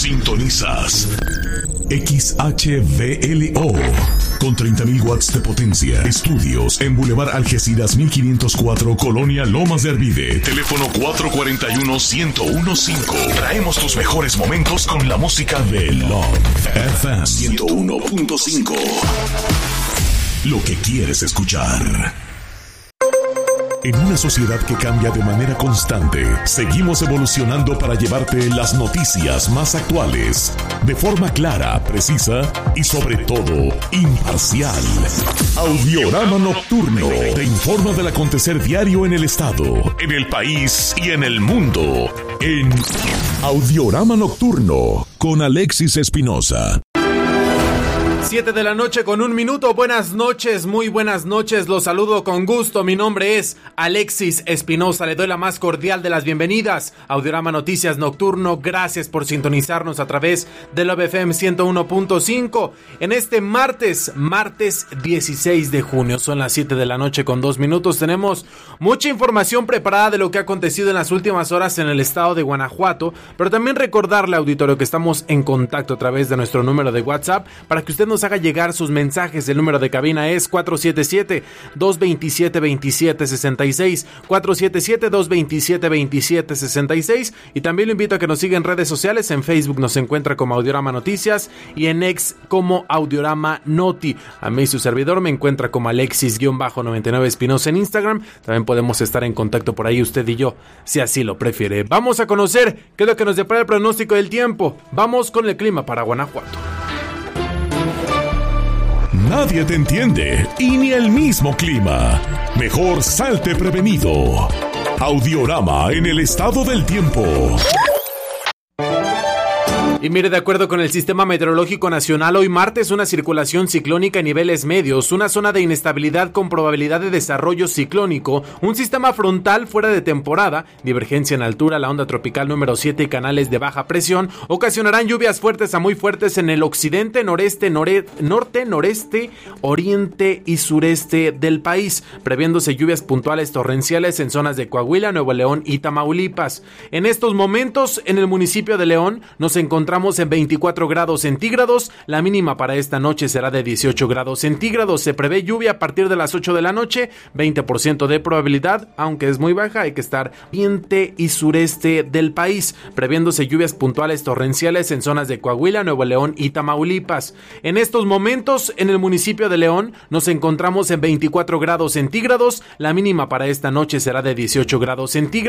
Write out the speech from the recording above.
Sintonizas XHVLO con 30.000 watts de potencia. Estudios en Boulevard Algeciras 1504, Colonia Lomas de Arvide. Teléfono 441-1015. Traemos tus mejores momentos con la música de Love FM 101.5. Lo que quieres escuchar. En una sociedad que cambia de manera constante, seguimos evolucionando para llevarte las noticias más actuales, de forma clara, precisa y sobre todo, imparcial. Audiorama Nocturno te informa del acontecer diario en el estado, en el país y en el mundo. En Audiorama Nocturno, con Alexis Espinosa. 7 de la noche con 1 minuto. Buenas noches, muy buenas noches. Los saludo con gusto. Mi nombre es Alexis Espinosa. Le doy la más cordial de las bienvenidas a Audiorama Noticias Nocturno. Gracias por sintonizarnos a través de Love FM 101.5 en este martes 16 de junio. Son las 7 de la noche con 2 minutos. Tenemos mucha información preparada de lo que ha acontecido en las últimas horas en el estado de Guanajuato, pero también recordarle, auditorio, que estamos en contacto a través de nuestro número de WhatsApp para que usted nos haga llegar sus mensajes. El número de cabina es 477-227-2766, 477-227-2766, y también lo invito a que nos siga en redes sociales. En Facebook nos encuentra como Audiorama Noticias y en X como Audiorama Noti. A mí, su servidor, me encuentra como Alexis-99 Espinosa en Instagram. También podemos estar en contacto por ahí, usted y yo, si así lo prefiere. Vamos a conocer qué es lo que nos depara el pronóstico del tiempo. Vamos con el clima para Guanajuato. Nadie te entiende y ni el mismo clima. Mejor salte prevenido. Audiorama en el estado del tiempo. Y mire, de acuerdo con el Sistema Meteorológico Nacional, hoy martes una circulación ciclónica en niveles medios, una zona de inestabilidad con probabilidad de desarrollo ciclónico, un sistema frontal fuera de temporada, divergencia en altura, la onda tropical número 7 y canales de baja presión ocasionarán lluvias fuertes a muy fuertes en el occidente, noreste, norte, noreste, oriente y sureste del país, previéndose lluvias puntuales torrenciales en zonas de Coahuila, Nuevo León y Tamaulipas. En estos momentos, en el municipio de León, nos encontramos en 24 grados centígrados, la mínima para esta noche será de 18 grados centígrados, se prevé lluvia a partir de las 8 de la noche, 20% de probabilidad, aunque es muy baja, hay que estar oriente y sureste del país, previéndose lluvias puntuales torrenciales en zonas de Coahuila, Nuevo León y Tamaulipas. En estos momentos, en el municipio de León, nos encontramos en 24 grados centígrados, la mínima para esta noche será de 18 grados centígrados.